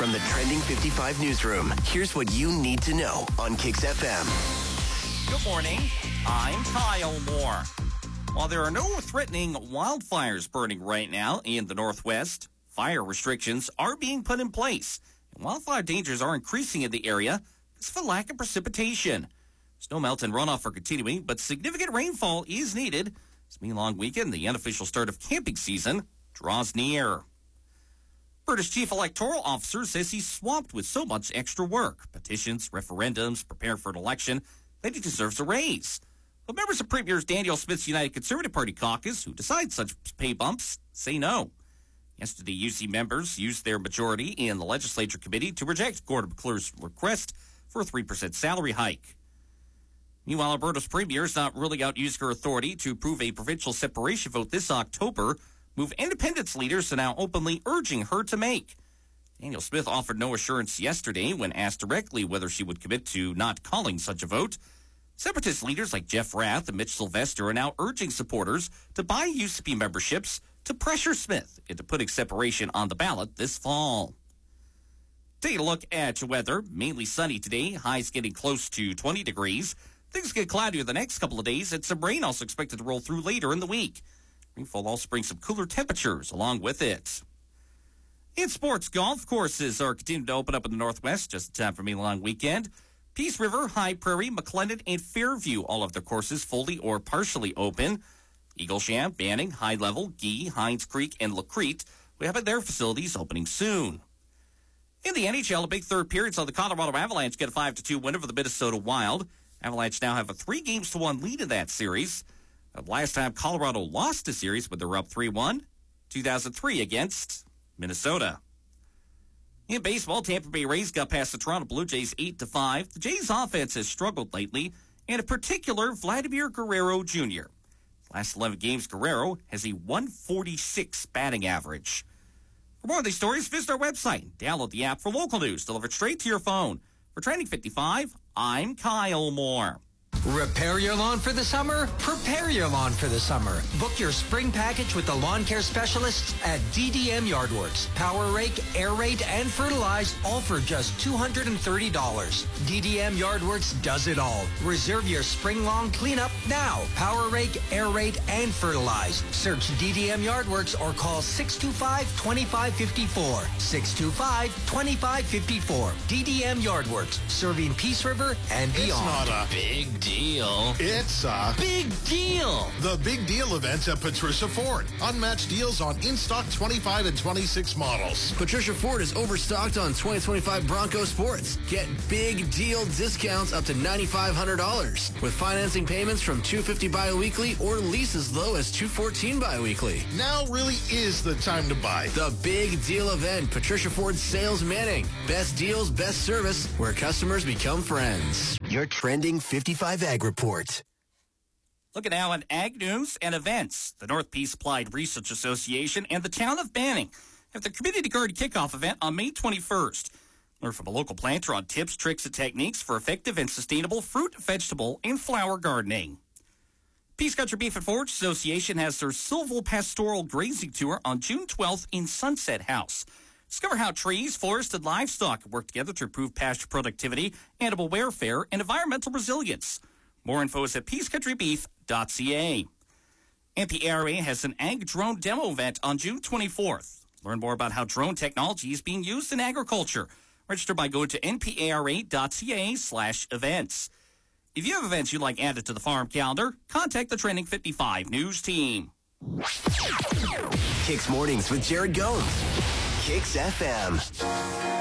From the Trending 55 newsroom, here's what you need to know on Kicks FM. Good morning. I'm Kyle Moore. While there are no threatening wildfires burning right now in the Northwest, fire restrictions are being put in place, and wildfire dangers are increasing in the area because of a lack of precipitation. Snow melt and runoff are continuing, but significant rainfall is needed as the long weekend, the unofficial start of camping season, draws near. British Chief Electoral Officer says he's swamped with so much extra work, petitions, referendums, prepare for an election, that he deserves a raise. But members of Premier Danielle Smith's United Conservative Party caucus, who decide such pay bumps, say no. Yesterday, UC members used their majority in the legislature committee to reject Gordon McClure's request for a 3% salary hike. Meanwhile, Alberta's premier is not ruling out using her authority to approve a provincial separation vote this October, move independence leaders are now openly urging her to make. Danielle Smith offered no assurance yesterday when asked directly whether she would commit to not calling such a vote. Separatist leaders like Jeff Rath and Mitch Sylvester are now urging supporters to buy UCP memberships to pressure Smith into putting separation on the ballot this fall. Taking a look at your weather, mainly sunny today, highs getting close to 20 degrees. Things get cloudier the next couple of days, and some rain also expected to roll through later in the week. Rainfall also brings some cooler temperatures along with it. In sports, golf courses are continuing to open up in the Northwest just in time for a long weekend. Peace River, High Prairie, McClendon, and Fairview, all of their courses fully or partially open. Eaglesham, Banning, High Level, Gee, Hines Creek, and Lacrete will have their facilities opening soon. In the NHL, a big third period saw the Colorado Avalanche get a 5-2 win over the Minnesota Wild. Avalanche now have a 3-1 lead in that series. Last time Colorado lost a series, but they were up 3-1, 2003 against Minnesota. In baseball, Tampa Bay Rays got past the Toronto Blue Jays 8-5. The Jays' offense has struggled lately, and in particular, Vladimir Guerrero Jr. Last 11 games, Guerrero has a 146 batting average. For more of these stories, visit our website. Download the app for local news delivered straight to your phone. For Trending 55, I'm Kyle Moore. Repair your lawn for the summer? Prepare your lawn for the summer. Book your spring package with the lawn care specialists at DDM Yardworks. Power rake, aerate, and fertilize, all for just $230. DDM Yardworks does it all. Reserve your spring lawn cleanup now. Power rake, aerate, and fertilize. Search DDM Yardworks or call 625-2554. 625-2554. DDM Yardworks, serving Peace River and beyond. It's not a big deal. It's a big deal. The Big Deal event at Patricia Ford. Unmatched deals on in-stock 25 and 26 models. Patricia Ford is overstocked on 2025 Bronco Sports. Get big deal discounts up to $9,500 with financing payments from $250 bi-weekly or lease as low as $214 bi-weekly. Now really is the time to buy. The Big Deal event, Patricia Ford Sales Manning. Best deals, best service, where customers become friends. Your Trending 55 Ag Report. Looking now at ag news and events. The North Peace Applied Research Association and the town of Banning have the Community Garden Kickoff event on May 21st. Learn from a local planter on tips, tricks, and techniques for effective and sustainable fruit, vegetable, and flower gardening. Peace Country Beef and Forage Association has their Silvopastoral Grazing Tour on June 12th in Sunset House. Discover how trees, forests, and livestock work together to improve pasture productivity, animal welfare, and environmental resilience. More info is at peacecountrybeef.ca. NPARA has an ag drone demo event on June 24th. Learn more about how drone technology is being used in agriculture. Register by going to npara.ca/events. If you have events you'd like added to the farm calendar, contact the Trending 55 News team. Kicks Mornings with Jared Gomes. Kicks FM.